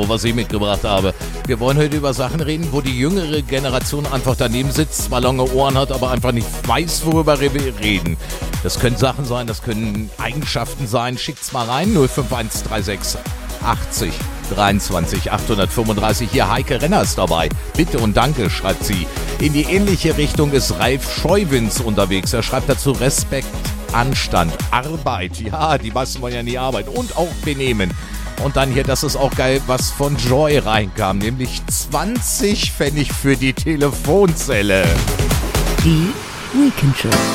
Intro, was ich mitgebracht habe. Wir wollen heute über Sachen reden, wo die jüngere Generation einfach daneben sitzt, zwar lange Ohren hat, aber einfach nicht weiß, worüber wir reden. Das können Sachen sein, das können Eigenschaften sein. Schickt's mal rein, 05136 80 23 835. Hier Heike Renner ist dabei. Bitte und danke, schreibt sie. In die ähnliche Richtung ist Ralf Scheuwins unterwegs. Er schreibt dazu Respekt, Anstand, Arbeit. Ja, die meisten wollen ja nie arbeiten. Und auch Benehmen. Und dann hier, das ist auch geil, was von Joy reinkam. Nämlich 20 Pfennig für die Telefonzelle. Die Weekend Show.